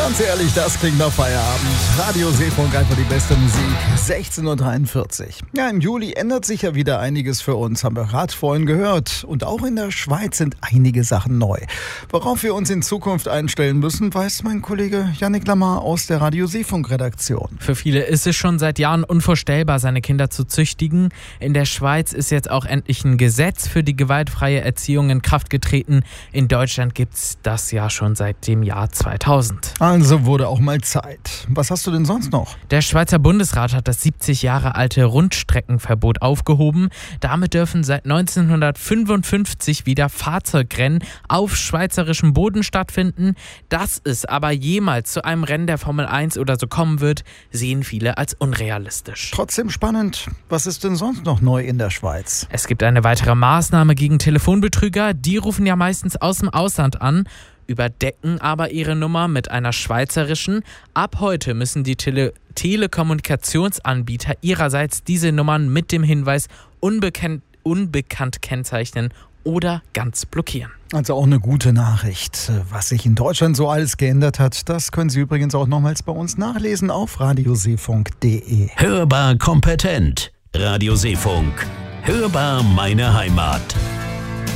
Ganz ehrlich, das klingt nach Feierabend. Radio Seefunk, einfach die beste Musik. 16.43 Uhr. Ja, im Juli ändert sich ja wieder einiges für uns, haben wir gerade vorhin gehört. Und auch in der Schweiz sind einige Sachen neu. Worauf wir uns in Zukunft einstellen müssen, weiß mein Kollege Yannick Lamar aus der Radio Seefunk-Redaktion. Für viele ist es schon seit Jahren unvorstellbar, seine Kinder zu züchtigen. In der Schweiz ist jetzt auch endlich ein Gesetz für die gewaltfreie Erziehung in Kraft getreten. In Deutschland gibt's das ja schon seit dem Jahr 2000. Also wurde auch mal Zeit. Was hast du denn sonst noch? Der Schweizer Bundesrat hat das 70 Jahre alte Rundstreckenverbot aufgehoben. Damit dürfen seit 1955 wieder Fahrzeugrennen auf schweizerischem Boden stattfinden. Dass es aber jemals zu einem Rennen der Formel 1 oder so kommen wird, sehen viele als unrealistisch. Trotzdem spannend. Was ist denn sonst noch neu in der Schweiz? Es gibt eine weitere Maßnahme gegen Telefonbetrüger. Die rufen ja meistens aus dem Ausland an, überdecken aber ihre Nummer mit einer schweizerischen. Ab heute müssen die Telekommunikationsanbieter ihrerseits diese Nummern mit dem Hinweis unbekannt kennzeichnen oder ganz blockieren. Also auch eine gute Nachricht. Was sich in Deutschland so alles geändert hat, das können Sie übrigens auch nochmals bei uns nachlesen auf radioseefunk.de. Hörbar kompetent. Radio Seefunk. Hörbar meine Heimat.